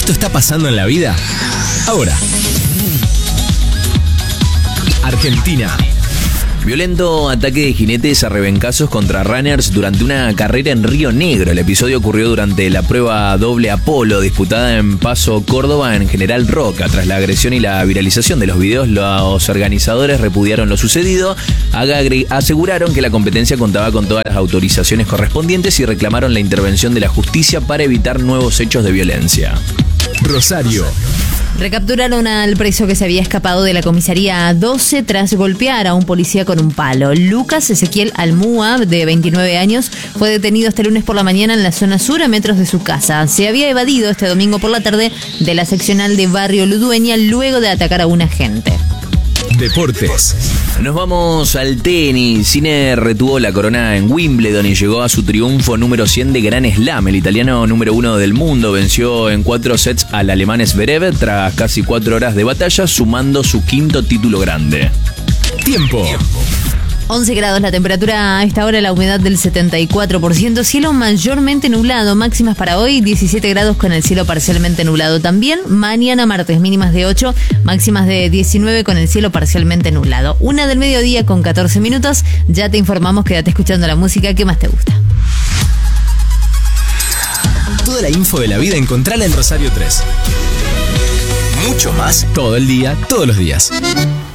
Esto está pasando en la vida ahora. Argentina. Violento ataque de jinetes a rebencazos contra runners durante una carrera en Río Negro. El episodio ocurrió durante la prueba doble Apolo disputada en Paso, Córdoba, en General Roca. Tras la agresión y la viralización de los videos, los organizadores repudiaron lo sucedido, aseguraron que la competencia contaba con todas las autorizaciones correspondientes y reclamaron la intervención de la justicia para evitar nuevos hechos de violencia. Rosario. Recapturaron al preso que se había escapado de la comisaría 12 tras golpear a un policía con un palo. Lucas Ezequiel Almúa, de 29 años, fue detenido este lunes por la mañana en la zona sur, a metros de su casa. Se había evadido este domingo por la tarde de la seccional de Barrio Ludueña luego de atacar a un agente. Deportes. Nos vamos al tenis. Sinner retuvo la corona en Wimbledon y llegó a su triunfo número 100 de Grand Slam. El italiano número 1 del mundo venció en 4 sets al alemán Zverev tras casi 4 horas de batalla, sumando su 5º título grande. Tiempo. 11 grados la temperatura a esta hora, la humedad del 74%, cielo mayormente nublado, máximas para hoy 17 grados con el cielo parcialmente nublado también. Mañana martes mínimas de 8, máximas de 19 con el cielo parcialmente nublado. 1 del mediodía con 14 minutos, ya te informamos, quédate escuchando la música que más te gusta. Toda la info de la vida encontrala en Rosario 3. Mucho más todo el día, todos los días.